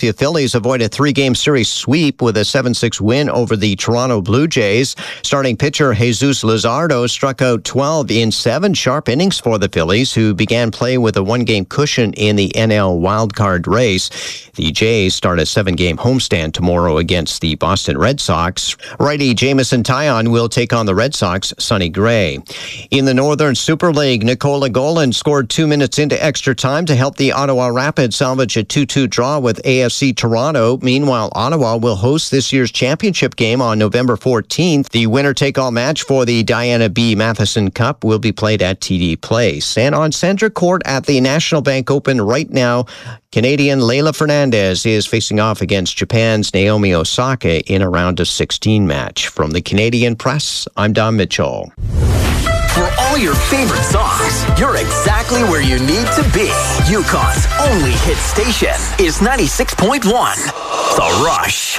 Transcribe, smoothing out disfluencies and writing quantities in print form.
Philadelphia Phillies avoid a 3-game series sweep with a 7-6 win over the Toronto Blue Jays. Starting pitcher Jesus Luzardo struck out 12 in 7 sharp innings for the Phillies, who began play with a 1-game cushion in the NL wildcard race. The Jays start a 7-game homestand tomorrow against the Boston Red Sox. Righty Jameson Taillon will take on the Red Sox' Sonny Gray. In the Northern Super League, Nikola Golan scored 2 minutes into extra time to help the Ottawa Rapids salvage a 2-2 draw with AFC Toronto. Meanwhile, Ottawa will host this year's championship game on November 14th. The winner-take-all match for the Diana B. Matheson Cup will be played at TD Place. And on center court at the National Bank Open right now, Canadian Leylah Fernandez is facing off against Japan's Naomi Osaka in a round of 16 match. From the Canadian Press, I'm Don Mitchell. For all your favorite songs, you're exactly where you need to be. Yukon's only hit station is 96.1 The Rush.